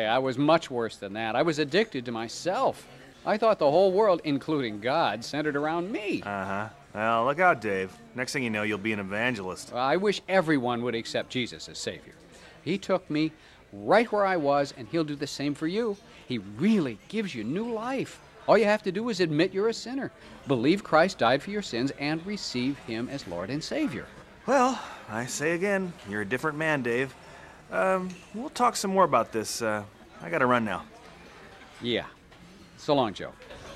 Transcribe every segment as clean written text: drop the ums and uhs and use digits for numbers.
I was much worse than that. I was addicted to myself. I thought the whole world, including God, centered around me. Uh-huh. Well, look out, Dave. Next thing you know, you'll be an evangelist. I wish everyone would accept Jesus as Savior. He took me right where I was, and he'll do the same for you. He really gives you new life. All you have to do is admit you're a sinner, believe Christ died for your sins, and receive him as Lord and Savior. Well, I say again, you're a different man, Dave. We'll talk some more about this. I gotta run now. Yeah. So long, Joe.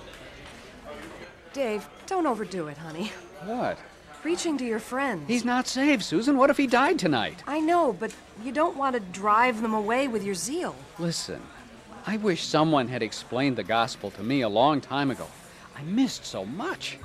Dave, don't overdo it, honey. What? Preaching to your friends. He's not saved, Susan. What if he died tonight? I know, but you don't want to drive them away with your zeal. Listen, I wish someone had explained the gospel to me a long time ago. I missed so much.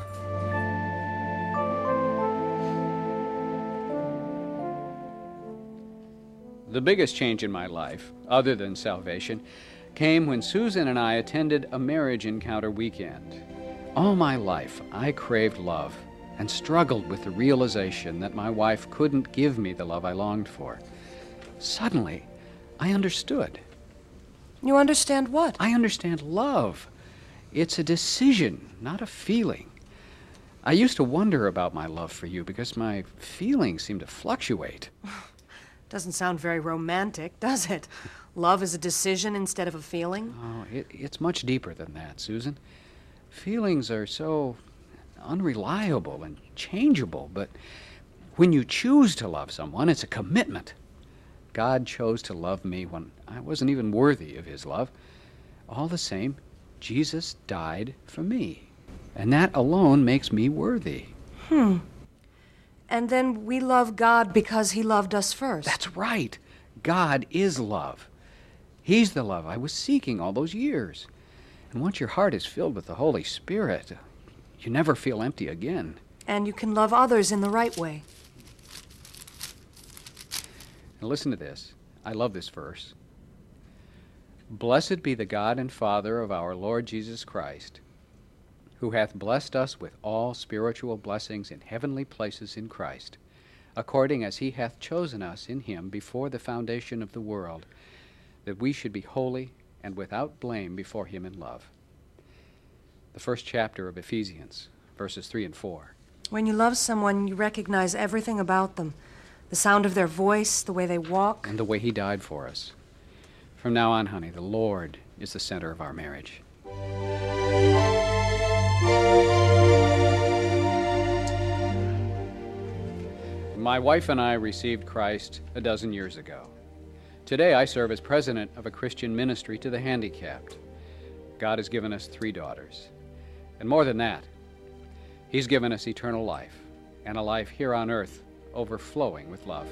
The biggest change in my life, other than salvation, came when Susan and I attended a marriage encounter weekend. All my life, I craved love and struggled with the realization that my wife couldn't give me the love I longed for. Suddenly, I understood. You understand what? I understand love. It's a decision, not a feeling. I used to wonder about my love for you because my feelings seem to fluctuate. Doesn't sound very romantic, does it? Love is a decision instead of a feeling? Oh, it's much deeper than that, Susan. Feelings are so unreliable and changeable, but when you choose to love someone, it's a commitment. God chose to love me when I wasn't even worthy of his love. All the same, Jesus died for me, and that alone makes me worthy. And then we love God because he loved us first. That's right. God is love. He's the love I was seeking all those years. And once your heart is filled with the Holy Spirit, you never feel empty again. And you can love others in the right way. Now listen to this. I love this verse. Blessed be the God and Father of our Lord Jesus Christ, who hath blessed us with all spiritual blessings in heavenly places in Christ, according as he hath chosen us in him before the foundation of the world, that we should be holy and without blame before him in love. The first chapter of Ephesians, verses 3 and 4. When you love someone, you recognize everything about them. The sound of their voice, the way they walk. And the way he died for us. From now on, honey, the Lord is the center of our marriage. My wife and I received Christ a dozen years ago. Today I serve as president of a Christian ministry to the handicapped. God has given us 3 daughters. And more than that, he's given us eternal life, and a life here on earth overflowing with love.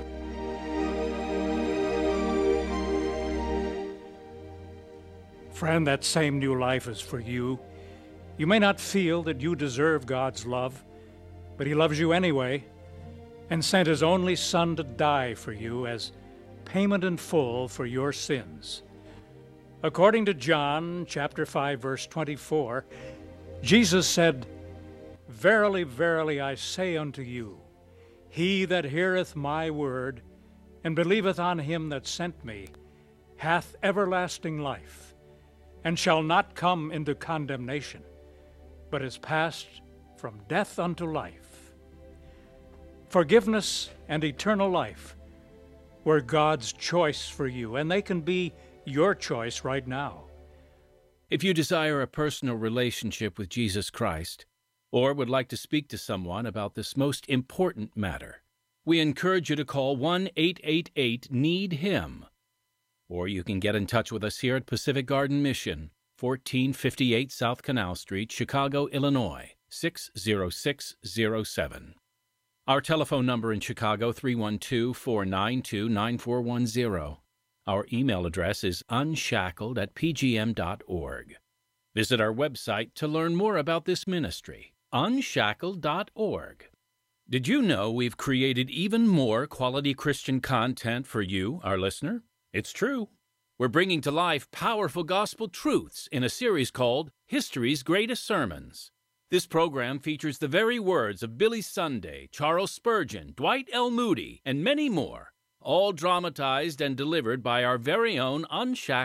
Friend, that same new life is for you. You may not feel that you deserve God's love, but he loves you anyway, and sent his only Son to die for you as payment in full for your sins. According to John chapter 5, verse 24, Jesus said, Verily, verily, I say unto you, he that heareth my word, and believeth on him that sent me, hath everlasting life, and shall not come into condemnation, but is passed from death unto life. Forgiveness and eternal life were God's choice for you, and they can be your choice right now. If you desire a personal relationship with Jesus Christ, or would like to speak to someone about this most important matter, we encourage you to call 1-888-NEED-HIM. Or you can get in touch with us here at Pacific Garden Mission, 1458 South Canal Street, Chicago, Illinois, 60607. Our telephone number in Chicago, 312-492-9410. Our email address is unshackled@pgm.org. Visit our website to learn more about this ministry, unshackled.org. Did you know we've created even more quality Christian content for you, our listener? It's true. We're bringing to life powerful gospel truths in a series called History's Greatest Sermons. This program features the very words of Billy Sunday, Charles Spurgeon, Dwight L. Moody, and many more, all dramatized and delivered by our very own unshackled